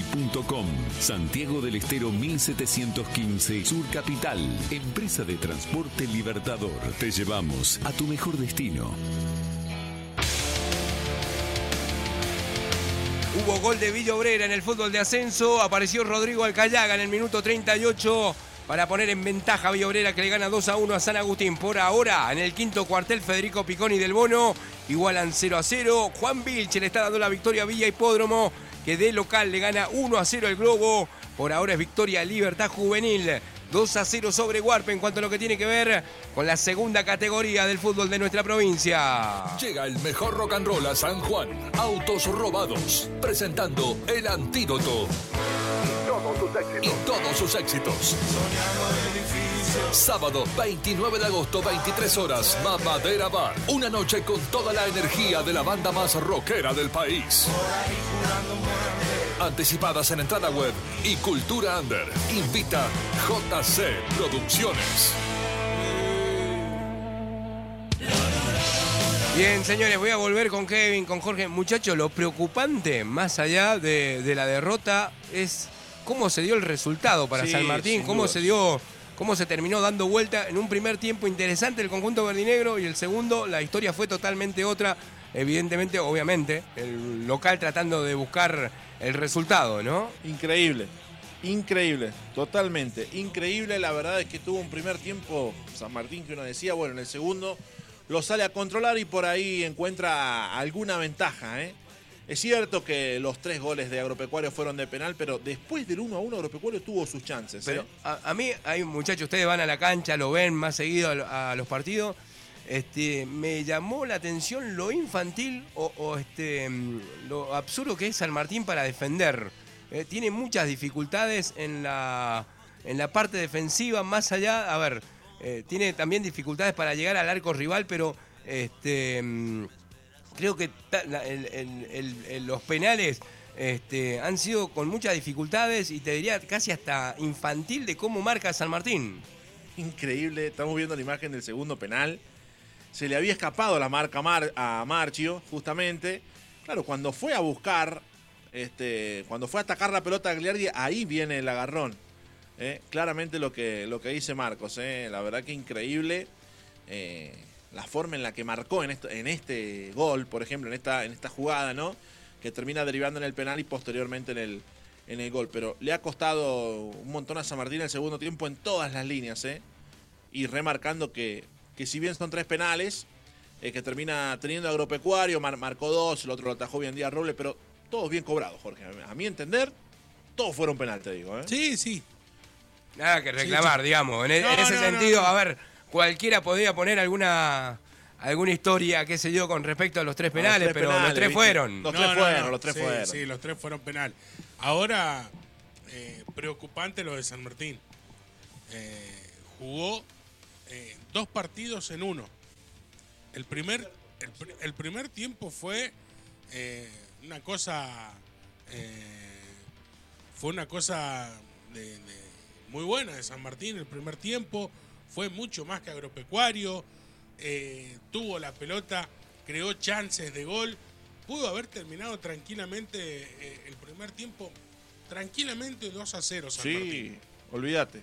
Transportes.com. Santiago del Estero 1715, Sur Capital. Empresa de Transporte Libertador. Te llevamos a tu mejor destino. Hubo gol de Villa Obrera en el fútbol de ascenso. Apareció Rodrigo Alcayaga en el minuto 38 para poner en ventaja a Villa Obrera, que le gana 2-1 a San Agustín. Por ahora, en el quinto cuartel, Federico Piconi del Bono igualan 0-0. Juan Vilche le está dando la victoria a Villa Hipódromo, que de local le gana 1-0 el Globo. Por ahora es victoria Libertad Juvenil. 2-0 sobre Huarpe en cuanto a lo que tiene que ver con la segunda categoría del fútbol de nuestra provincia. Llega el mejor rock and roll a San Juan. Autos robados. Presentando El Antídoto. Y todos sus éxitos. Sábado 29 de agosto, 23 horas, Mamadera Bar. Una noche con toda la energía de la banda más rockera del país. Anticipadas en entrada web y Cultura Under. Invita JC Producciones. Bien, señores, voy a volver con Kevin, con Jorge. Muchachos, lo preocupante, más allá de la derrota, es cómo se dio el resultado para San Martín, cómo se terminó dando vuelta en un primer tiempo interesante el conjunto verdinegro y el segundo, la historia fue totalmente otra. Evidentemente, obviamente, el local tratando de buscar el resultado, ¿no? Increíble, totalmente increíble. La verdad es que tuvo un primer tiempo San Martín que uno decía, bueno, en el segundo lo sale a controlar y por ahí encuentra alguna ventaja, ¿eh? Es cierto que los 3 goles de Agropecuario fueron de penal, pero después del 1-1 Agropecuario tuvo sus chances. Pero a mí, muchachos, ustedes van a la cancha, lo ven más seguido a los partidos. Me llamó la atención lo infantil lo absurdo que es San Martín para defender. Tiene muchas dificultades en la parte defensiva, más allá, tiene también dificultades para llegar al arco rival, pero creo que los penales han sido con muchas dificultades y te diría casi hasta infantil de cómo marca San Martín. Increíble, estamos viendo la imagen del segundo penal. Se le había escapado la marca a Marchio, justamente. Claro, cuando fue a buscar, cuando fue a atacar la pelota a Gagliardi, ahí viene el agarrón. Claramente lo que dice Marcos. La verdad que increíble la forma en la que marcó en este gol, por ejemplo, en esta jugada, ¿no? Que termina derivando en el penal y posteriormente en el gol. Pero le ha costado un montón a San Martín el segundo tiempo en todas las líneas, y remarcando que si bien son 3 penales, que termina teniendo Agropecuario, marcó 2, el otro lo atajó bien Díaz Robles, pero todos bien cobrados, Jorge. A mi entender, todos fueron penal, te digo. Sí. Nada que reclamar, digamos. En ese sentido, a ver, cualquiera podría poner alguna historia, qué sé yo, con respecto a los 3 penales, pero los 3 fueron. Los 3 fueron. Sí, los 3 fueron penal. Ahora, preocupante lo de San Martín. Jugó 2 partidos en uno. El primer tiempo fue una cosa muy buena de San Martín. El primer tiempo fue mucho más que Agropecuario, tuvo la pelota, creó chances de gol, pudo haber terminado tranquilamente el primer tiempo, tranquilamente 2-0 San Martín. Sí, olvídate.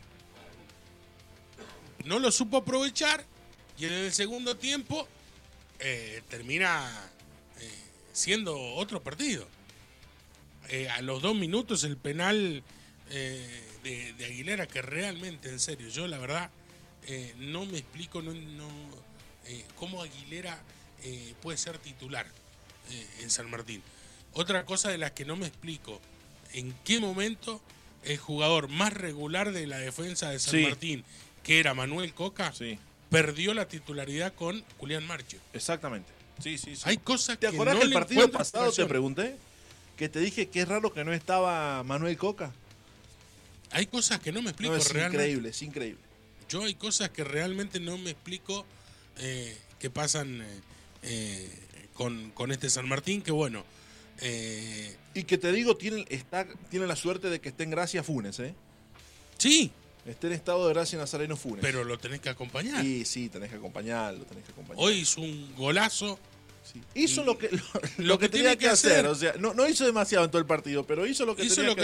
No lo supo aprovechar y en el segundo tiempo termina siendo otro partido. A los 2 minutos el penal de Aguilera, que realmente, en serio, yo la verdad no me explico cómo Aguilera puede ser titular en San Martín. Otra cosa de las que no me explico, en qué momento el jugador más regular de la defensa de San Martín, que era Manuel Coca, perdió la titularidad con Julián Marchio. Exactamente. Sí. Hay cosas que no le ¿Te acordás que el partido pasado explicación? te pregunté? Que te dije que es raro que no estaba Manuel Coca. Hay cosas que no me explico realmente. es increíble. Yo hay cosas que realmente no me explico que pasan con este San Martín, que bueno. Y que te digo, tiene la suerte de que esté en gracia Funes, Sí. Esté en estado de gracia Nazareno Funes. Pero lo tenés que acompañar. Sí, tenés que acompañarlo. Hoy hizo un golazo. Sí. Hizo lo que tenía que hacer. O sea, no hizo demasiado en todo el partido, pero hizo lo que tenía que hacer.